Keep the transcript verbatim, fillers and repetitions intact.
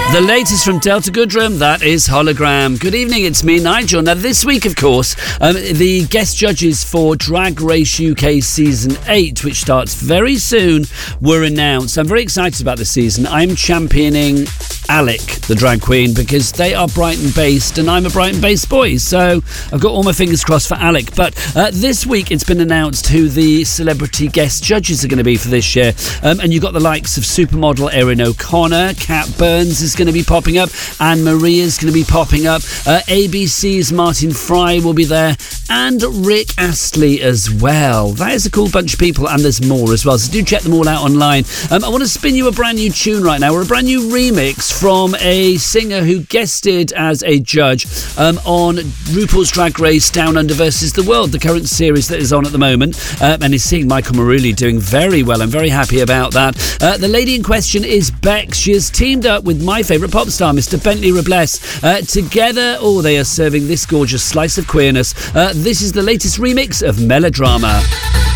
The latest from Delta Goodrem, that is Hologram. Good evening, it's me, Nigel. Now, this week, of course, um, the guest judges for Drag Race U K Season eight, which starts very soon, were announced. I'm very excited about this season. I'm championing Alec, the drag queen, because they are Brighton-based and I'm a Brighton-based boy, so I've got all my fingers crossed for Alec. But uh, this week, it's been announced who the celebrity guest judges are going to be for this year. Um, and you've got the likes of supermodel Erin O'Connor, Kat Burns is going to be popping up, Anne Marie is going to be popping up, uh, A B C's Martin Fry will be there, and Rick Astley as well. That is a cool bunch of people, and there's more as well, so do check them all out online. Um, I want to spin you a brand new tune right now, or a brand new remix from a singer who guested as a judge um, on RuPaul's Drag Race Down Under versus the World, the current series that is on at the moment, um, and is seeing Michael Marulli doing very well. I'm very happy about that. Uh, the lady in question is Bex. She has teamed up with my favourite pop star, Mister Bentley Robles. Uh, together, oh, they are serving this gorgeous slice of queerness. Uh, this is the latest remix of Melodrama.